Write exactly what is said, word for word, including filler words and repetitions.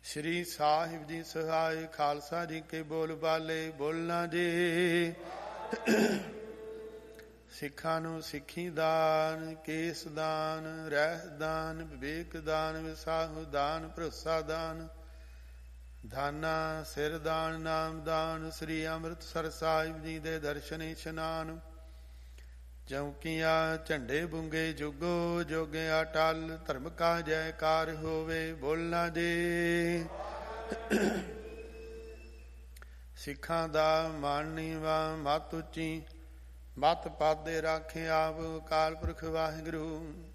ਸ੍ਰੀ ਸਾਹਿਬ ਜੀ ਸਹਾਇ, ਖਾਲਸਾ ਜੀ ਕੇ ਬੋਲ ਬਾਲੇ ਬੋਲਣਾ ਜੀ। ਸਿੱਖਾਂ ਨੂੰ ਸਿੱਖੀ ਦਾਨ, ਕੇਸ ਦਾਨ, ਰਹਿ ਦਾਨ, ਵਿਵੇਕ ਦਾਨ, ਵਿਸਾਹੂ ਦਾਨ, ਭਰੋਸਾ ਦਾਨ, ਦਾਨਾ ਸਿਰ ਦਾਨ, ਨਾਮ ਦਾਨ। ਸ੍ਰੀ ਅੰਮ੍ਰਿਤਸਰ ਸਾਹਿਬ ਜੀ ਦੇ ਦਰਸ਼ਨ ਇਸ਼ਨਾਨ, ਚੌਕੀਆਂ ਝੰਡੇ ਬੁੰਗੇ ਜੁਗੋ ਜੋਗੇ ਅਟਲ, ਧਰਮ ਕਾ ਜੈਕਾਰ ਹੋਵੇ ਬੋਲਣਾ ਜੀ। ਸਿੱਖਾਂ ਦਾ ਮਾਣ ਨੀਵਾ, ਮੱਤ ਉੱਚੀ, ਮੱਤ ਪਾਦੇ ਰਾਖੇ ਆਪ, ਅਕਾਲ ਪੁਰਖ ਵਾਹਿਗੁਰੂ।